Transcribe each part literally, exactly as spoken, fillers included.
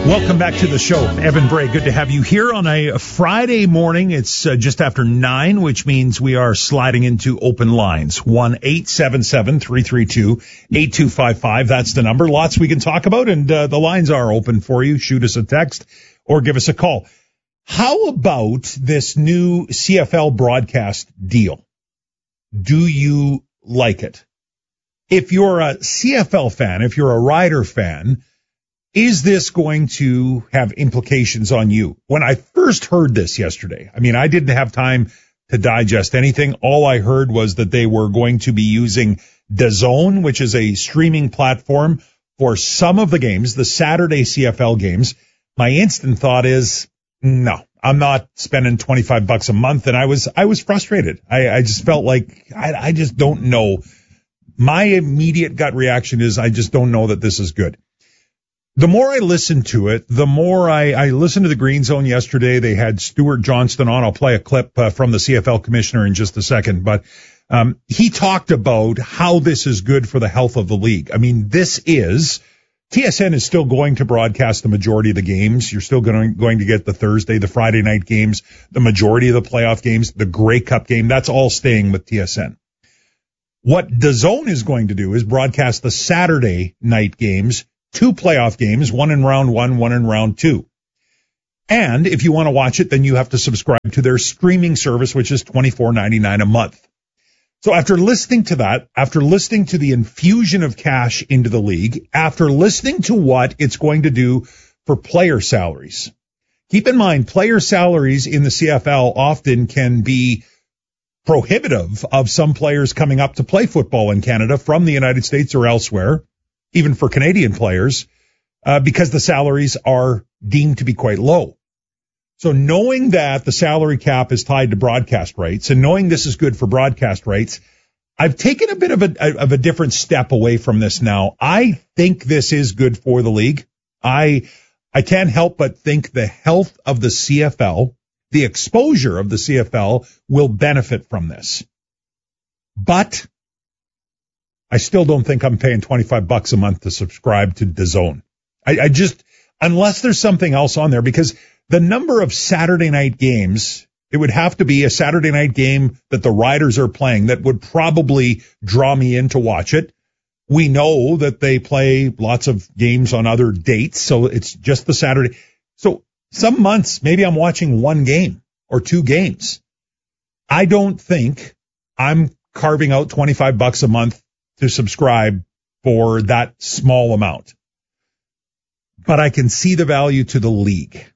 Welcome back to the show. Evan Bray, good to have you here on a Friday morning. It's uh, just after nine, which means we are sliding into open lines. one eight seven seven, three three two, eight two five five. That's the number. Lots we can talk about, and uh, the lines are open for you. Shoot us a text or give us a call. How about this new C F L broadcast deal? Do you like it? If you're a C F L fan, if you're a Rider fan, is this going to have implications on you? When I first heard this yesterday, I mean, I didn't have time to digest anything. All I heard was that they were going to be using DAZN, which is a streaming platform for some of the games, the Saturday C F L games. My instant thought is, no, I'm not spending twenty-five bucks a month. And I was, I was frustrated. I, I just felt like I, I just don't know. My immediate gut reaction is I just don't know that this is good. The more I listen to it, the more I, I listened to the Green Zone yesterday. They had Stuart Johnston on. I'll play a clip uh, from the C F L commissioner in just a second, but um, he talked about how this is good for the health of the league. I mean, this is, T S N is still going to broadcast the majority of the games. You're still going, going to get the Thursday, the Friday night games, the majority of the playoff games, the Grey Cup game. That's all staying with T S N. What DAZN is going to do is broadcast the Saturday night games, two playoff games, one in round one, one in round two. And if you want to watch it, then you have to subscribe to their streaming service, which is twenty-four ninety-nine a month. So after listening to that, after listening to the infusion of cash into the league, after listening to what it's going to do for player salaries, keep in mind, player salaries in the C F L often can be prohibitive of some players coming up to play football in Canada from the United States or elsewhere, even for Canadian players, uh, because the salaries are deemed to be quite low. So knowing that the salary cap is tied to broadcast rights and knowing this is good for broadcast rights, I've taken a bit of a, of a different step away from this now. I think this is good for the league. I, I can't help but think the health of the C F L, the exposure of the C F L will benefit from this. But I still don't think I'm paying twenty-five bucks a month to subscribe to DAZN. I, I just, unless there's something else on there, because the number of Saturday night games, it would have to be a Saturday night game that the Riders are playing that would probably draw me in to watch it. We know that they play lots of games on other dates, so it's just the Saturday. So some months, maybe I'm watching one game or two games. I don't think I'm carving out twenty-five bucks a month to subscribe for that small amount. But I can see the value to the league.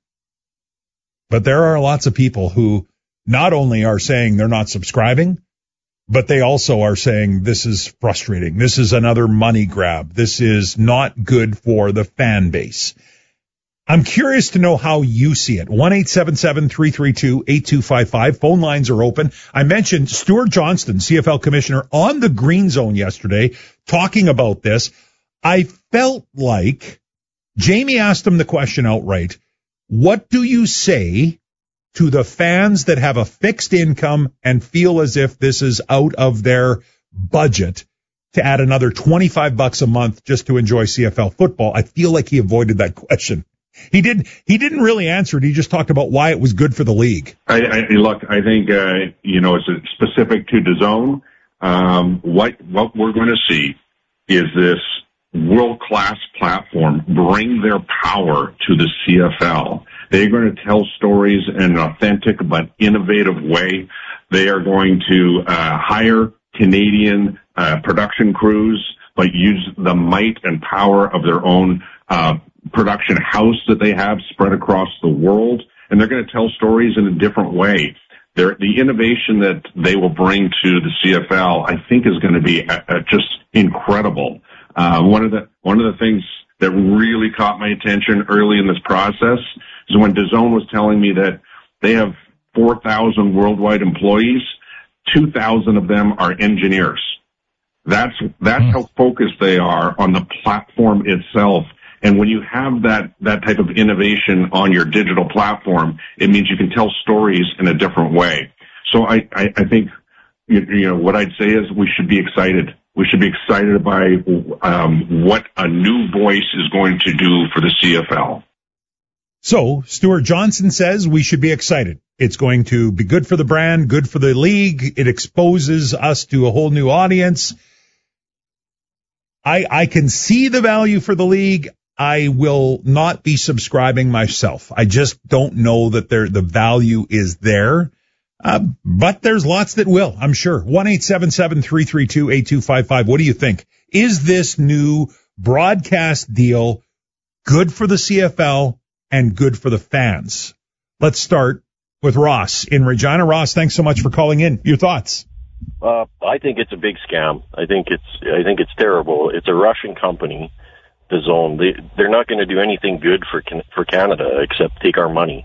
But there are lots of people who not only are saying they're not subscribing, but they also are saying this is frustrating. This is another money grab. This is not good for the fan base. I'm curious to know how you see it. one eight seven seven, three three two, eight two five five. Phone lines are open. I mentioned Stuart Johnston, C F L commissioner, on the Green Zone yesterday talking about this. I felt like Jamie asked him the question outright. What do you say to the fans that have a fixed income and feel as if this is out of their budget to add another twenty-five bucks a month just to enjoy C F L football? I feel like he avoided that question. He didn't, he didn't really answer it. He just talked about why it was good for the league. I, I look, I think, uh, you know, it's specific to DAZN. Um, what, what we're going to see is this world-class platform bring their power to the C F L. They're going to tell stories in an authentic but innovative way. They are going to, uh, hire Canadian, uh, production crews, but use the might and power of their own, uh, production house that they have spread across the world, and they're going to tell stories in a different way. They're, the innovation that they will bring to the C F L, I think, is going to be uh, just incredible. Uh, one of the one of the things that really caught my attention early in this process is when DAZN was telling me that they have four thousand worldwide employees, two thousand of them are engineers. That's that's mm. how focused they are on the platform itself. And when you have that, that type of innovation on your digital platform, it means you can tell stories in a different way. So I, I, I think, you, you know, what I'd say is we should be excited. We should be excited by um, what a new voice is going to do for the C F L. So Stuart Johnson says we should be excited. It's going to be good for the brand, good for the league. It exposes us to a whole new audience. I, I can see the value for the league. I will not be subscribing myself. I just don't know that there, the value is there. Uh, but there's lots that will, I'm sure. one eight seven seven, three three two, eight two five five. What do you think? Is this new broadcast deal good for the C F L and good for the fans? Let's start with Ross in Regina. Ross, thanks so much for calling in. Your thoughts? Uh, I think it's a big scam. I think it's, I think it's terrible. It's a Russian company, the Zone. They, they're not going to do anything good for, for Canada except take our money.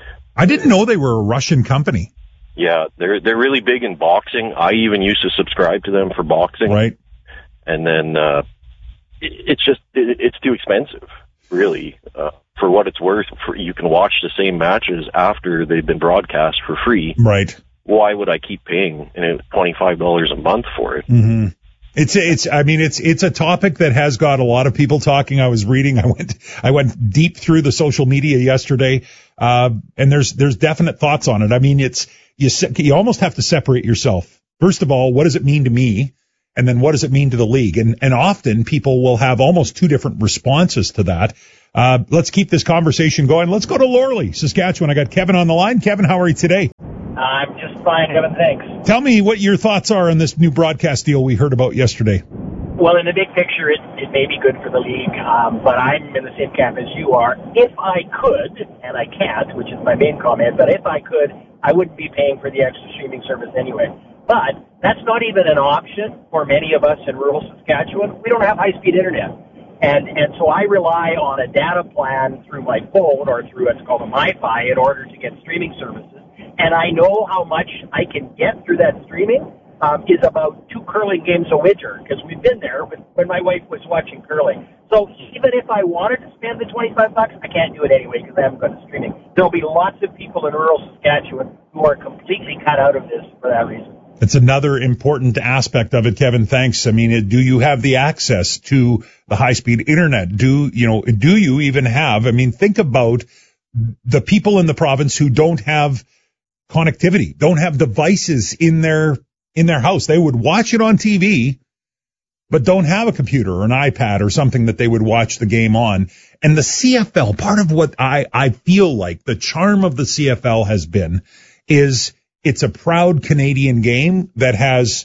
I didn't know they were a Russian company. Yeah, they're, they're really big in boxing. I even used to subscribe to them for boxing. Right. And then, uh, it, it's just, it, it's too expensive, really. Uh, for what it's worth, for, you can watch the same matches after they've been broadcast for free. Right. Why would I keep paying twenty-five dollars a month for it? Mm-hmm. It's, it's, I mean, it's, it's a topic that has got a lot of people talking. I was reading, I went, I went deep through the social media yesterday, uh, and there's, there's definite thoughts on it. I mean, it's, you, you almost have to separate yourself. First of all, what does it mean to me? And then what does it mean to the league? And, and often people will have almost two different responses to that. Uh, let's keep this conversation going. Let's go to Lorley, Saskatchewan. I got Kevin on the line. Kevin, how are you today? I'm just fine, Kevin, thanks. Tell me what your thoughts are on this new broadcast deal we heard about yesterday. Well, in the big picture, it, it may be good for the league, um, but I'm in the same camp as you are. If I could, and I can't, which is my main comment, but if I could, I wouldn't be paying for the extra streaming service anyway. But that's not even an option for many of us in rural Saskatchewan. We don't have high-speed internet. And and so I rely on a data plan through my phone or through what's called a MiFi in order to get streaming services. And I know how much I can get through that streaming um, is about two curling games a winter, because we've been there with, when my wife was watching curling. So even if I wanted to spend the twenty-five bucks, I can't do it anyway because I haven't got the streaming. There'll be lots of people in rural Saskatchewan who are completely cut out of this for that reason. It's another important aspect of it, Kevin. Thanks. I mean, do you have the access to the high-speed internet? Do, you know, do you even have, I mean, think about the people in the province who don't have connectivity, don't have devices in their, in their house. They would watch it on T V, but don't have a computer or an iPad or something that they would watch the game on. And the C F L, part of what I, I feel like the charm of the C F L has been is it's a proud Canadian game that has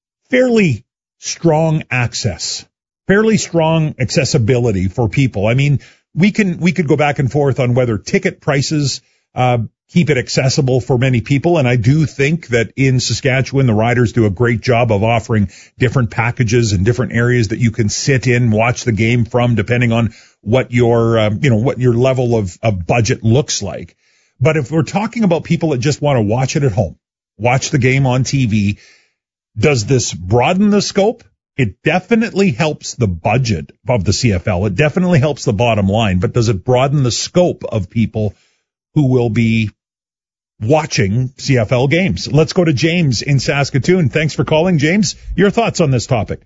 fairly strong access, fairly strong accessibility for people. I mean, we can, we could go back and forth on whether ticket prices, uh, keep it accessible for many people. And I do think that in Saskatchewan, the Riders do a great job of offering different packages and different areas that you can sit in, watch the game from, depending on what your, um, you know, what your level of, of budget looks like. But if we're talking about people that just want to watch it at home, watch the game on T V, does this broaden the scope? It definitely helps the budget of the C F L. It definitely helps the bottom line. But does it broaden the scope of people who will be watching C F L games? Let's go to James in Saskatoon. Thanks for calling, James. Your thoughts on this topic?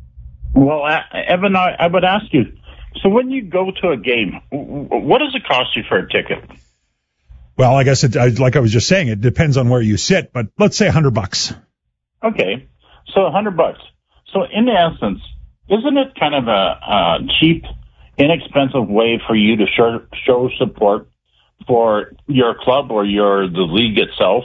Well, Evan, I, I would ask you, so when you go to a game, what does it cost you for a ticket? Well, I guess it, like I was just saying, it depends on where you sit, but let's say a hundred bucks. Okay. So a hundred bucks. So in essence, isn't it kind of a, a cheap, inexpensive way for you to show, show support for your club or your, the league itself?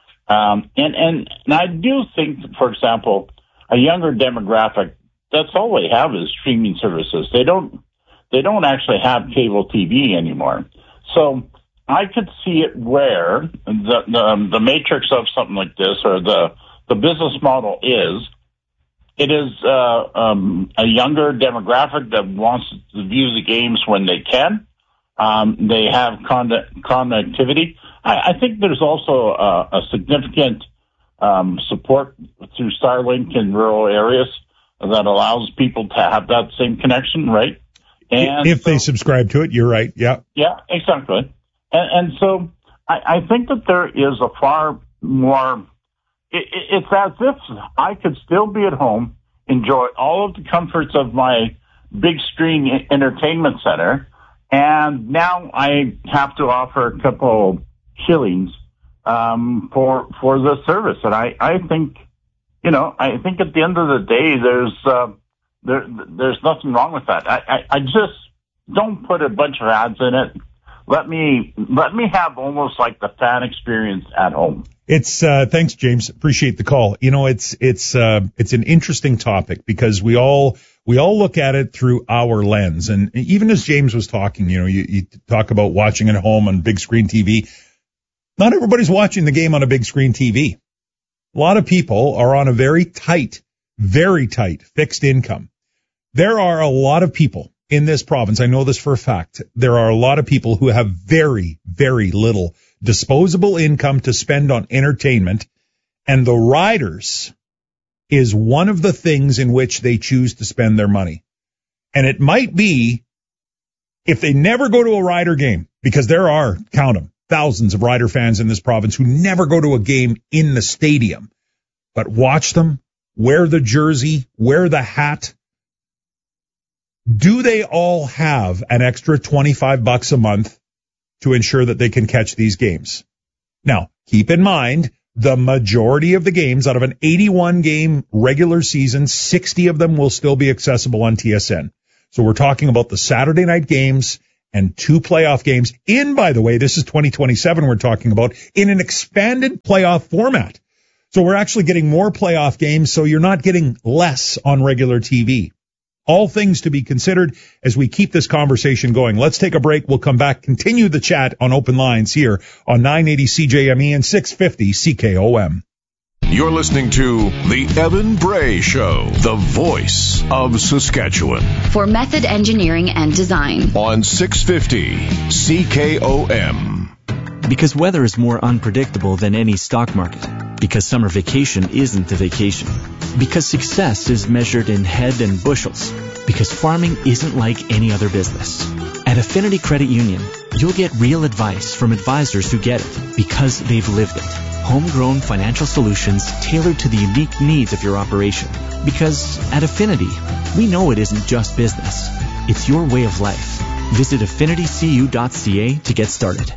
Um, and, and, and I do think, for example, a younger demographic, that's all they have is streaming services. They don't, they don't actually have cable T V anymore. So I could see it where the, the the matrix of something like this, or the the business model is, it is uh, um, a younger demographic that wants to view the games when they can. Um, they have con- connectivity. I, I think there's also a, a significant um, support through Starlink in rural areas that allows people to have that same connection, right? And if so, they subscribe to it, you're right. Yeah. Yeah, exactly. And, and so I, I think that there is a far more, it, it's as if I could still be at home, enjoy all of the comforts of my big screen entertainment center, And now I have to offer a couple shillings um, for for the service. And I, I think, you know, I think at the end of the day, there's uh, there there's nothing wrong with that. I, I, I just don't put a bunch of ads in it. Let me let me have almost like the fan experience at home. It's uh thanks, James. Appreciate the call. You know, it's it's uh it's an interesting topic because we all we all look at it through our lens. And even as James was talking, you know, you, you talk about watching at home on big screen T V. Not everybody's watching the game on a big screen T V. A lot of people are on a very tight, very tight fixed income. There are a lot of people in this province, I know this for a fact, there are a lot of people who have very, very little disposable income to spend on entertainment, and the Riders is one of the things in which they choose to spend their money. And it might be, if they never go to a Rider game, because there are, count them, thousands of Rider fans in this province who never go to a game in the stadium, but watch them, wear the jersey, wear the hat. Do they all have an extra twenty-five bucks a month to ensure that they can catch these games? Now, keep in mind, the majority of the games out of an eighty-one game regular season, sixty of them will still be accessible on T S N. So we're talking about the Saturday night games and two playoff games in, by the way, this is twenty twenty-seven we're talking about, in an expanded playoff format. So we're actually getting more playoff games, so you're not getting less on regular T V. All things to be considered as we keep this conversation going. Let's take a break. We'll come back, continue the chat on Open Lines here on nine eighty C J M E and six fifty C K O M. You're listening to The Evan Bray Show, the voice of Saskatchewan. For method engineering and design. On six fifty C K O M. Because weather is more unpredictable than any stock market. Because summer vacation isn't a vacation. Because success is measured in head and bushels. Because farming isn't like any other business. At Affinity Credit Union, you'll get real advice from advisors who get it because they've lived it. Homegrown financial solutions tailored to the unique needs of your operation. Because at Affinity, we know it isn't just business. It's your way of life. Visit affinity c u dot c a to get started.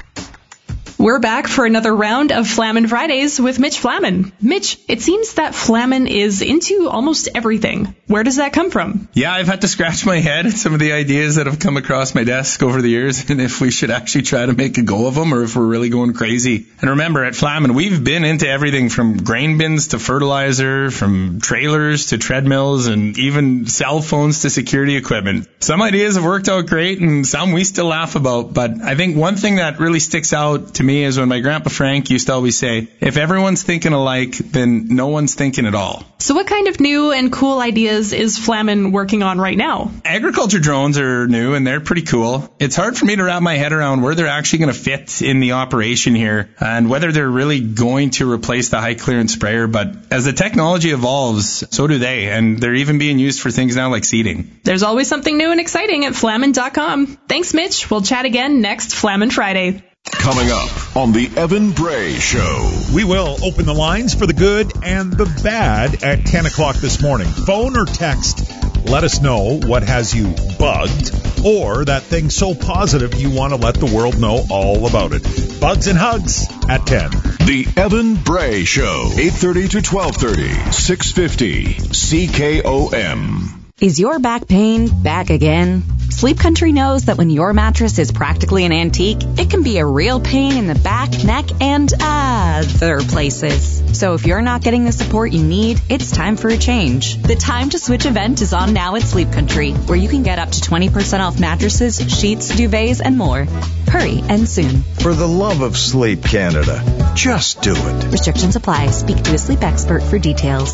We're back for another round of Flamin' Fridays with Mitch Flamin. Mitch, it seems that Flamin is into almost everything. Where does that come from? Yeah, I've had to scratch my head at some of the ideas that have come across my desk over the years, and if we should actually try to make a go of them or if we're really going crazy. And remember, at Flamin, we've been into everything from grain bins to fertilizer, from trailers to treadmills, and even cell phones to security equipment. Some ideas have worked out great, and some we still laugh about, but I think one thing that really sticks out to me me is when my grandpa Frank used to always say, if everyone's thinking alike, then no one's thinking at all. So what kind of new and cool ideas is Flamin working on right now? Agriculture drones are new and they're pretty cool. It's hard for me to wrap my head around where they're actually going to fit in the operation here and whether they're really going to replace the high clearance sprayer. But as the technology evolves, so do they. And they're even being used for things now like seeding. There's always something new and exciting at Flamin dot com. Thanks, Mitch. We'll chat again next Flamin Friday. Coming up on the Evan Bray Show. We will open the lines for the good and the bad at ten o'clock this morning. Phone or text, let us know what has you bugged or that thing so positive you want to let the world know all about it. Bugs and hugs at ten. The Evan Bray Show, eight thirty to twelve thirty, six fifty C K O M. Is your back pain back again? Sleep Country knows that when your mattress is practically an antique, it can be a real pain in the back, neck, and other places. So if you're not getting the support you need, it's time for a change. The Time to Switch event is on now at Sleep Country, where you can get up to twenty percent off mattresses, sheets, duvets, and more. Hurry and soon. For the love of Sleep Canada, just do it. Restrictions apply. Speak to a sleep expert for details.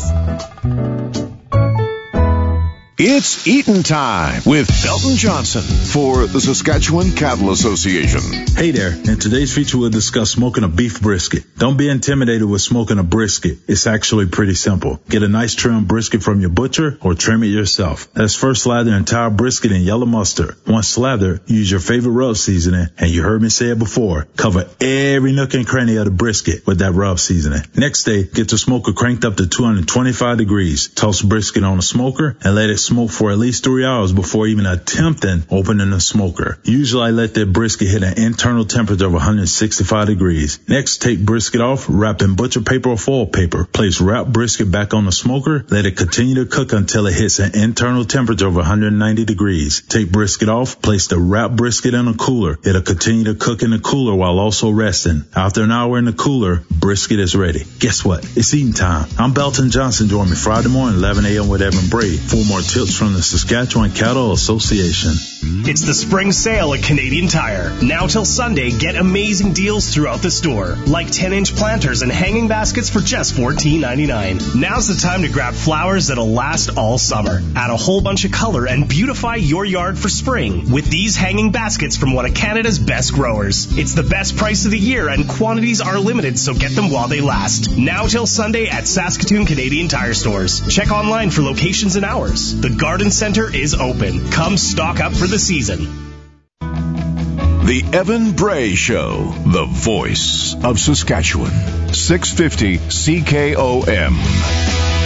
It's Eatin' Time with Belton Johnson for the Saskatchewan Cattle Association. Hey there. In today's feature, we'll discuss smoking a beef brisket. Don't be intimidated with smoking a brisket. It's actually pretty simple. Get a nice trim brisket from your butcher or trim it yourself. Let's first slather the entire brisket in yellow mustard. Once slathered, use your favorite rub seasoning, and you heard me say it before, cover every nook and cranny of the brisket with that rub seasoning. Next day, get the smoker cranked up to two hundred twenty-five degrees. Toss the brisket on a smoker and let it smoke smoke for at least three hours before even attempting opening the smoker. Usually I let that brisket hit an internal temperature of one hundred sixty-five degrees. Next, take brisket off, wrap in butcher paper or foil paper. Place wrapped brisket back on the smoker. Let it continue to cook until it hits an internal temperature of one hundred ninety degrees. Take brisket off, place the wrapped brisket in a cooler. It'll continue to cook in the cooler while also resting. After an hour in the cooler, brisket is ready. Guess what? It's eating time. I'm Belton Johnson. Join me Friday morning, eleven a.m. with Evan Bray for more tips from the Saskatchewan Cattle Association. It's the spring sale at Canadian Tire. Now till Sunday, get amazing deals throughout the store, like ten-inch planters and hanging baskets for just fourteen ninety-nine. Now's the time to grab flowers that'll last all summer. Add a whole bunch of color and beautify your yard for spring with these hanging baskets from one of Canada's best growers. It's the best price of the year and quantities are limited, so get them while they last. Now till Sunday at Saskatoon Canadian Tire stores. Check online for locations and hours. The Garden Center is open. Come stock up for the season. The Evan Bray Show, the voice of Saskatchewan. six fifty C K O M.